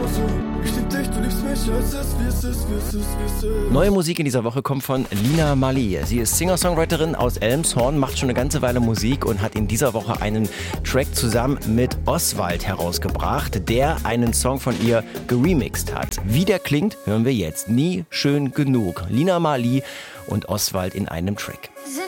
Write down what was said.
genauso. Ich lieb dich, du liebst mich, als es wie es ist, wie es ist, wie es ist. Neue Musik in dieser Woche kommt von Lina Marley. Sie ist Singer-Songwriterin aus Elmshorn, macht schon eine ganze Weile Musik und hat in dieser Woche einen Track zusammen mit Oswald herausgebracht, der einen Song von ihr geremixed hat. Wie der klingt, hören wir jetzt. Nie schön genug. Lina Marley und Oswald in einem Track. Sind